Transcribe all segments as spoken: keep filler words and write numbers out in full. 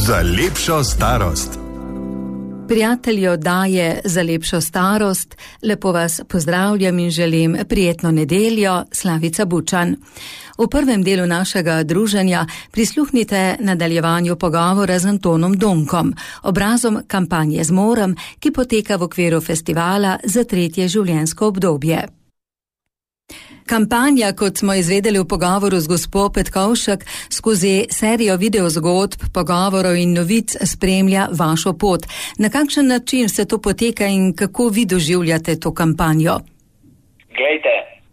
Za lepšo starost. Prijatelji oddaje Za lepšo starost, lepo vas pozdravljam in želim prijetno nedeljo, Slavica Bučan. V prvem delu našega druženja prisluhnite nadaljevanju pogovora z Antonom Donkom, obrazom kampanje Zmorem, ki poteka v okviru festivala za tretje življenjsko obdobje. Kampanja, kot smo izvedeli v pogovoru z gospo Petkovšek, skozi serijo videozgodb, pogovorov in novic spremlja vašo pot. Na kakšen način se to poteka in kako vi doživljate to kampanjo? Glejte,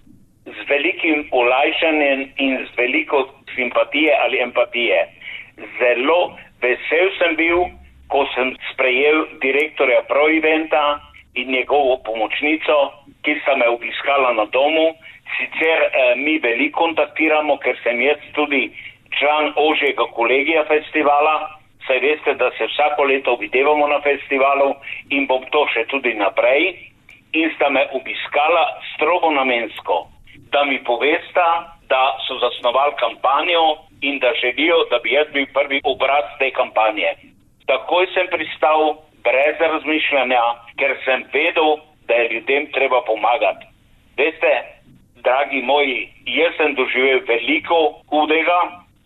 z velikim olajšanjem in z veliko simpatije ali empatije. Zelo vesel sem bil, ko sem sprejel direktorja Proiventa in njegovo pomočnico, ki sta me obiskala na domu. Sicer eh, mi veliko kontaktiramo, ker sem jaz tudi član ožjega kolegija festivala, saj veste, da se vsako leto videvamo na festivalu in bom to še tudi naprej. In sta me obiskala strogo namensko, da mi povesta, da so zasnovali kampanjo in da želijo, da bi jaz bil prvi obraz te kampanje. Takoj sem pristal, brez razmišljanja, ker sem vedel, da je ljudem treba pomagati. Veste, dragi moji, jaz sem doživel veliko hudega,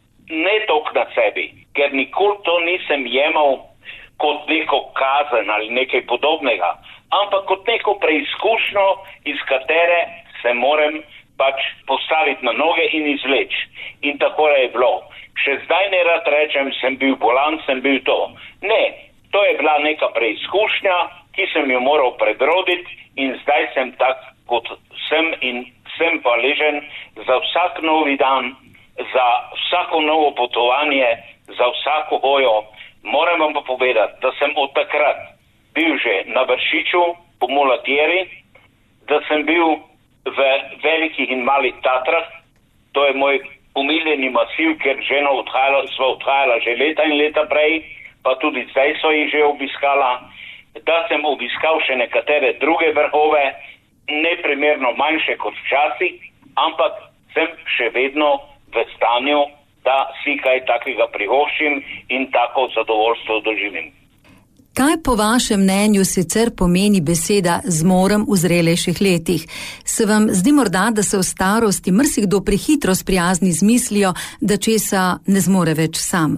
ne toliko na sebi, ker nikoli to nisem jemal kot neko kazen ali nekaj podobnega, ampak kot neko preizkušnjo, iz katere se moram pač postaviti na noge in izvleči. In tako je bilo. Še zdaj ne rad rečem, sem bil bolan, sem bil to. Ne, to je bila neka preizkušnja, ki sem jo moral predroditi in zdaj sem tak, kot sem in sem hvaležen za vsak novi dan, za vsako novo potovanje, za vsako hojo. Moram vam pa povedati, da sem od takrat bil že na Vršiču, po Mulatjeri, da sem bil v Velikih in Malih Tatrah, to je moj umiljeni masiv, ker žena odhajala, sva odhajala že leta in leta prej, pa tudi zdaj so jih že obiskala, da sem obiskal še nekatere druge vrhove, neprimerno manjše kot včasih, ampak sem še vedno v stanju, da si kaj takega privoščim in tako zadovoljstvo doživim. Kaj po vašem mnenju sicer pomeni beseda zmorem v zrelejših letih? Se vam zdi morda, da se v starosti marsikdo prehitro sprijazni z mislijo, da česa ne zmore več sam?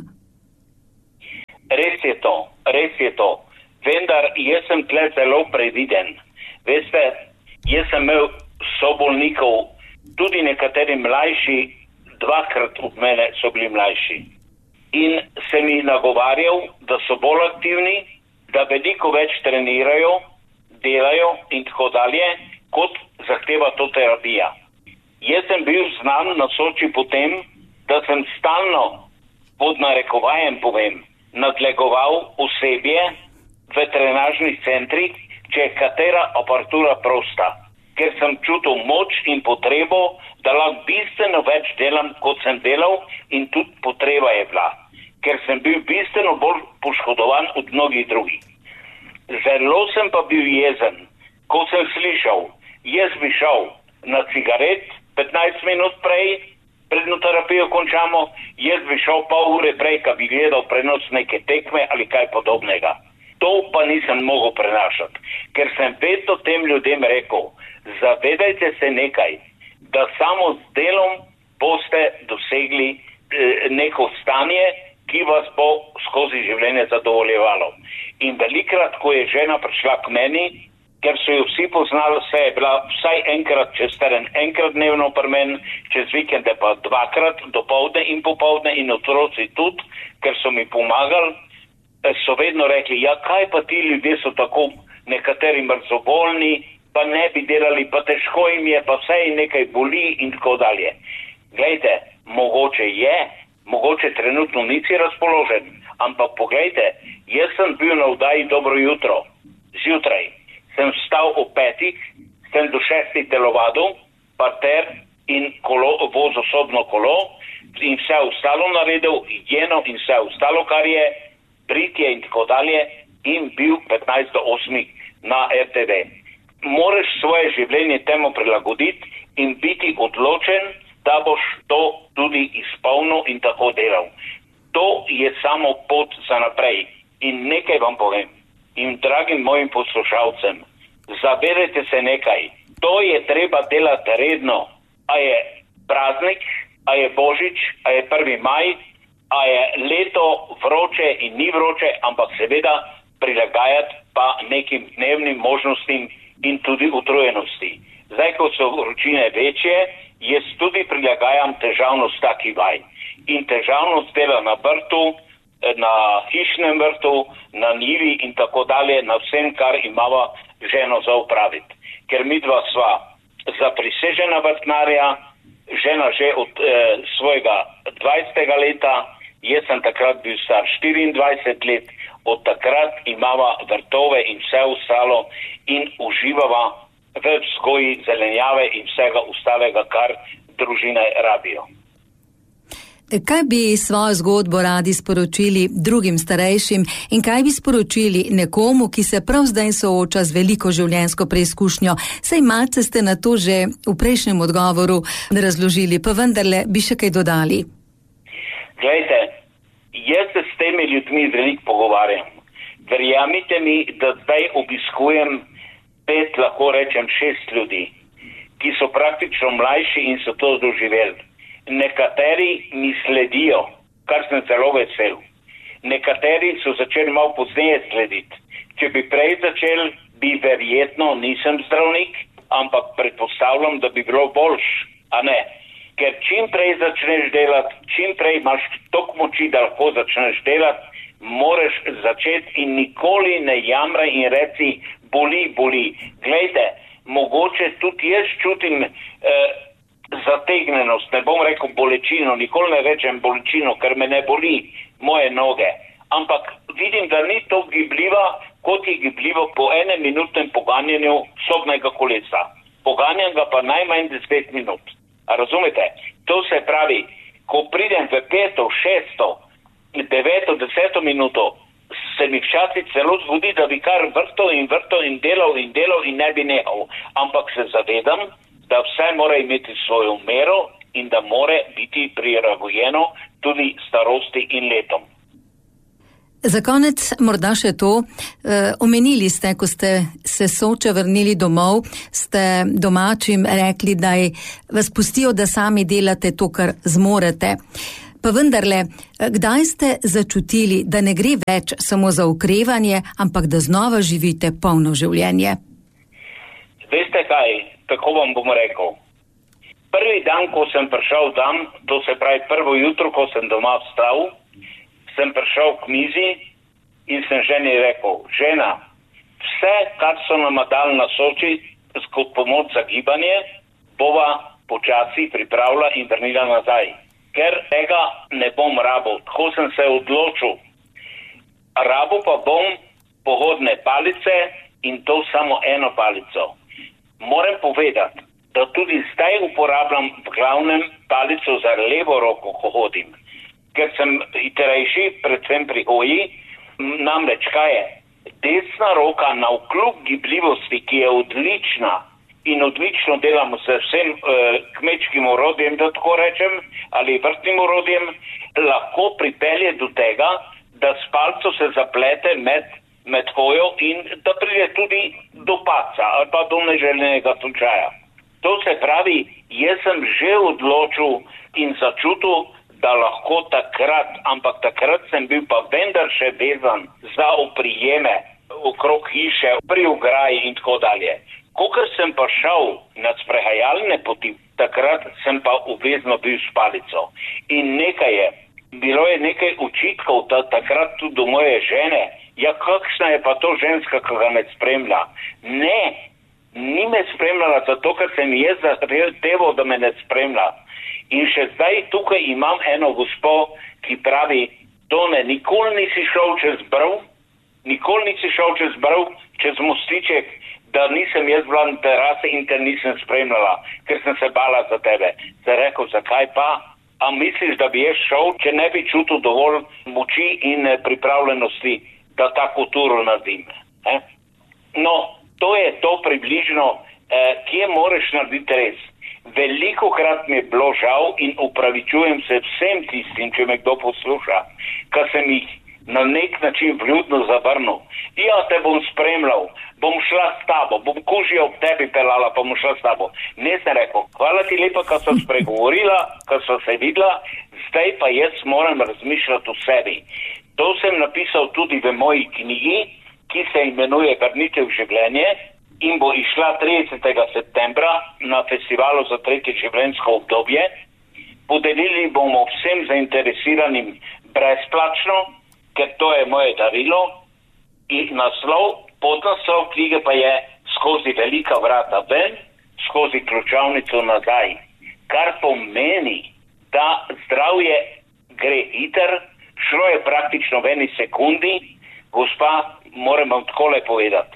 Res je to, res je to. Vendar jaz sem tle zelo previden. Veste, jaz sem imel sobolnikov, tudi nekateri mlajši, dvakrat od mene so bili mlajši. In sem jih nagovarjal, da so bolj aktivni, da veliko več trenirajo, delajo in tako dalje, kot zahteva to terapija. Jaz sem bil znan na Soči potem, da sem stalno, pod narekovajem povem, nadlegoval osebje v trenažnih centrih, če je katera aparatura prosta, ker sem čutil moč in potrebo, da lahko bistveno več delam, kot sem delal, in tudi potreba je bila, ker sem bil bistveno bolj poškodovan od mnogih drugih. Zelo sem pa bil jezen, ko sem slišal, jaz bi šel na cigaret petnajst minut prej, predno terapijo končamo, jaz bi šel pol ure prej, ka bi gledal prenos neke tekme ali kaj podobnega. To pa nisem mogel prenašati, ker sem vedno tem ljudem rekel, zavedajte se nekaj, da samo z delom boste dosegli eh, neko stanje, ki vas bo skozi življenje zadovoljevalo. In velikrat, ko je žena prišla k meni, ker so jo vsi poznali, se je bila vsaj enkrat čez teren, enkrat dnevno pri meni, čez vikende pa dvakrat, dopoldne in popoldne in otroci tudi, ker so mi pomagali, so vedno rekli, ja kaj pa ti ljudje so tako nekateri mrzobolni, pa ne bi delali, pa težko jim je, pa vse jim nekaj boli in tako dalje. Glejte, mogoče je, mogoče trenutno nisi razpoložen, ampak poglejte, jaz sem bil na vdaji Dobro jutro, zjutraj, sem vstal o petih, sem do šestih telovadil, parter in kolo, voz osobno kolo in vse ostalo naredil, higieno in vse ostalo, kar je, britje in tako dalje, in bil petnajst do osmih na er te ve. Moraš svoje življenje temu prilagoditi in biti odločen, da boš to tudi izpolnil in tako delal. To je samo pot za naprej. In nekaj vam povem. In dragim mojim poslušalcem, zavedajte se nekaj. To je treba delati redno. A je praznik, a je Božič, a je prvi maj, a je leto vroče in ni vroče, ampak seveda prilagajati pa nekim dnevnim možnostim in tudi utrujenosti. Zdaj, ko so vročine večje, jaz tudi prilagajam težavnost taki vaj. In težavnost dela na vrtu, na hišnem vrtu, na njivi in tako dalje, na vsem, kar imava ženo za upraviti. Ker mi dva sva zaprisežena vrtnarja, žena že od eh, svojega dvajsetega leta, jaz sem takrat bil star štiriindvajset let, od takrat imava vrtove in vse ostalo in uživava v vzgoji zelenjave in vsega ostalega, kar družine rabijo. Kaj bi svojo zgodbo radi sporočili drugim starejšim in kaj bi sporočili nekomu, ki se prav zdaj sooča z veliko življenjsko preizkušnjo? Sej malce ste na to že v prejšnjem odgovoru razložili, pa vendarle bi še kaj dodali. Glejte, jaz se s temi ljudmi veliko pogovarjam. Verjamite mi, da zdaj obiskujem pet, lahko rečem šest ljudi, ki so praktično mlajši in so to doživeli. Nekateri mi sledijo, kar sem zelo vesel. Nekateri so začeli malo pozneje slediti. Če bi prej začel, bi verjetno, nisem zdravnik, ampak predpostavljam, da bi bilo boljš, a ne? Ker čim prej začneš delati, čim prej imaš toliko moči, da lahko začneš delati, moraš začeti in nikoli ne jamraj in reci, boli, boli. Glejte, mogoče tudi jaz čutim eh, zategnenost, ne bom rekel bolečino, nikoli ne rečem bolečino, ker me ne boli moje noge, ampak vidim, da ni to gibljiva, kot je gibljivo po enem minutnem poganjanju sobnega kolesa. Poganjam ga pa najmanj deset minut. A razumete? To se pravi, ko pridem v peto, šesto, deveto, deseto minuto, se mi včasih celo zgodi, da bi kar vrto in vrto in delal in delal in ne bi nehal. Ampak se zavedam, da vse mora imeti svojo mero in da mora biti prilagojeno tudi starosti in letom. Za konec morda še to, e, omenili ste, ko ste se Soče vrnili domov, ste domačim rekli, da vas pustijo, da sami delate to, kar zmorete. Pa vendarle, kdaj ste začutili, da ne gre več samo za okrevanje, ampak da znova živite polno življenje? Veste kaj, tako vam bom rekel. Prvi dan, ko sem prišel tam, to se pravi prvo jutro, ko sem doma vstal, sem prišel k mizi in sem ženi rekel, žena, vse, kar so nama dali na Soči kot pomoč za gibanje, bova počasi pripravila in vrnila nazaj. Ker tega ne bom rabil, tako sem se odločil. Rabil pa bom pohodne palice in to samo eno palico. Moram povedati, da tudi zdaj uporabljam v glavnem palico za levo roko, ko hodim. Ker sem hitrejši, predvsem pri hoji, namreč kaj je? Desna roka na vkljub gibljivosti, ki je odlična in odlično delamo se vsem eh, kmečkim orodjem, da tako rečem, ali vrtnim orodjem, lahko pripelje do tega, da s palco se zaplete med med hojo in da pride tudi do padca ali pa do neželjenega slučaja. To se pravi, jaz sem že odločil in začutil, da lahko takrat, ampak takrat sem bil pa vendar še vezan za oprijeme okrog hiše, pri ograji in tako dalje. Kokor sem pa šel na sprehajalne poti, takrat sem pa obvezno bil s palico. In nekaj je, bilo je nekaj očitkov, da takrat tudi do moje žene, ja, kakšna je pa to ženska, ki ga me spremlja? Ne, ni me spremljala zato, ker sem jaz zahteval, da me ne spremlja. In še zdaj tukaj imam eno gospo, ki pravi, Tone, nikoli nisi šel čez brv, nikoli nisi šel čez brv, čez mostiček, da nisem jaz bila na terase in te nisem spremljala, ker sem se bala za tebe. Sem rekel, zakaj pa? A misliš, da bi jaz šel, če ne bi čutil dovolj moči in pripravljenosti, da tako turo naredim. Eh? No, to je to približno eh, kje moraš narediti res. Veliko krat mi je bilo žal in upravičujem se vsem tistim, če me kdo posluša, ka sem jih na nek način vljudno zavrnil. Ja, te bom spremljal, bom šla s tabo, bom kužija ob tebi pelala, pa bom šla s tabo. Ne sem rekel, hvala ti lepa, ka so spregovorila, ka so se videla, zdaj pa jaz moram razmišljati o sebi. To sem napisal tudi v moji knjigi, ki se imenuje Vrnitev v življenje in bo išla tridesetega septembra na festivalu za tretje življenjsko obdobje. Podelili bomo vsem zainteresiranim brezplačno, ker to je moje darilo. In naslov, podnaslov knjige pa je Skozi velika vrata ven, skozi ključavnico nazaj. Kar pomeni, da zdravje gre hiter, šlo je praktično v eni sekundi. Gospa, moram vam takole povedati.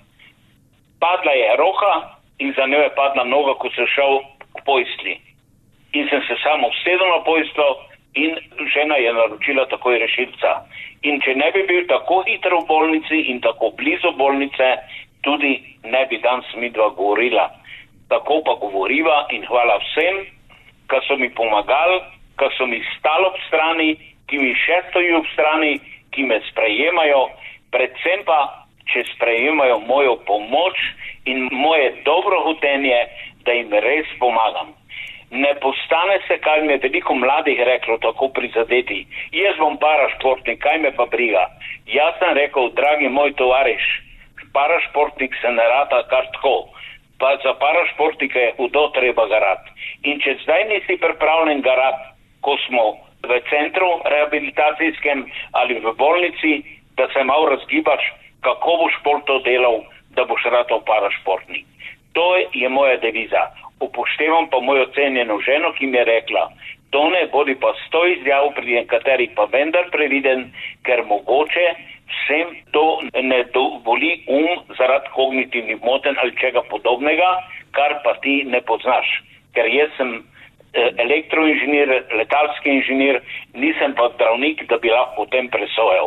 Padla je roka in za njo je padla noga, ko sem šel k postelji. In sem se samo usedel na posteljo in žena je naročila takoj rešilca. In če ne bi bil tako hitro v bolnici in tako blizu bolnice, tudi ne bi danes midva govorila. Tako pa govoriva in hvala vsem, ki so mi pomagali, ki so mi stali ob strani, ki mi še stojijo ob strani, ki me sprejemajo, predvsem pa, če sprejemajo mojo pomoč in moje dobrohotenje, da jim res pomagam. Ne postane se, kaj mi je veliko mladih reklo, tako prizadeti. Jaz bom parašportnik, kaj me pa briga. Jaz sem rekel, dragi moj tovariš, parašportnik se ne rata kar tako. Pa za parašportnika je hudo treba garati. In če zdaj nisi pripravljen garati, ko smo v centru rehabilitacijskem ali v bolnici, da se malo razgibaš, kako boš pol to delal, da boš ratal parašportnik. To je moja deviza. Upoštevam pa mojo cenjeno ženo, ki mi je rekla, to ne bodi pa sto izjav, pri nekaterih pa vendar previden, ker mogoče vsem to ne dovoli um zaradi kognitivnih motenj ali čega podobnega, kar pa ti ne poznaš. Ker jaz sem elektroinženir, letalski inženir, nisem pa zdravnik, da bi lahko o tem presojal.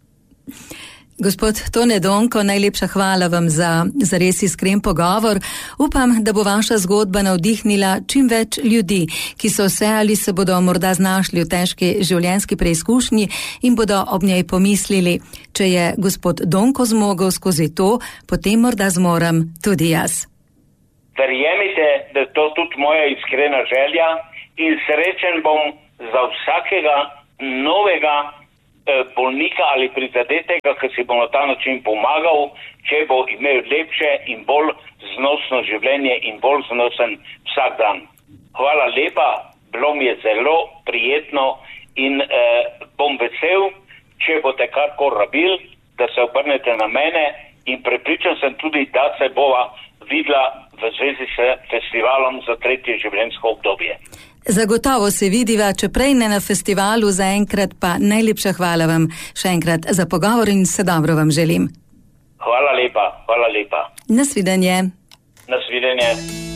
Gospod Tone Donko, najlepša hvala vam za, za res iskren pogovor. Upam, da bo vaša zgodba navdihnila čim več ljudi, ki so se ali se bodo morda znašli v težki življenjski preizkušnji in bodo ob njej pomislili, če je gospod Donko zmogel skozi to, potem morda zmorem tudi jaz. Verjemite, da je to tudi moja iskrena želja in srečen bom za vsakega novega bolnika ali prizadetega, ki si bo na ta način pomagal, če bo imel lepše in bolj znosno življenje in bolj znosen vsak dan. Hvala lepa, bilo mi je zelo prijetno in eh, bom vesel, če boste karkoli rabili, da se obrnete na mene in prepričan sem tudi, da se bova videla v zvezi s festivalom za tretje življenjsko obdobje. Zagotovo se vidiva, če prej ne na festivalu, zaenkrat pa najlepša hvala vam še enkrat za pogovor in vse dobro vam želim. Hvala lepa, hvala lepa. Nasvidenje. Nasvidenje.